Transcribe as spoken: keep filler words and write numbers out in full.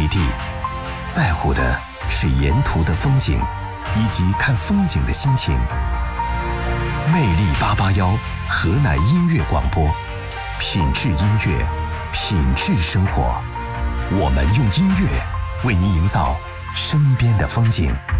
地，在乎的是沿途的风景，以及看风景的心情。魅力八八幺河南音乐广播，品质音乐，品质生活。我们用音乐为您营造身边的风景。